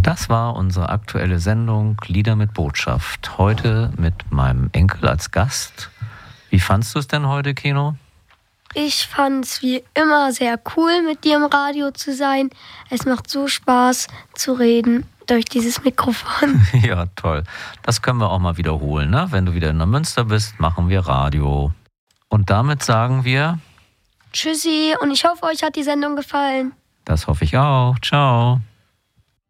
Das war unsere aktuelle Sendung Lieder mit Botschaft. Heute mit meinem Enkel als Gast. Wie fandst du es denn heute, Keno? Ich fand es wie immer sehr cool, mit dir im Radio zu sein. Es macht so Spaß zu reden durch dieses Mikrofon. Ja, toll. Das können wir auch mal wiederholen, ne? Wenn du wieder in Neumünster bist, machen wir Radio. Und damit sagen wir Tschüssi und ich hoffe, euch hat die Sendung gefallen. Das hoffe ich auch. Ciao.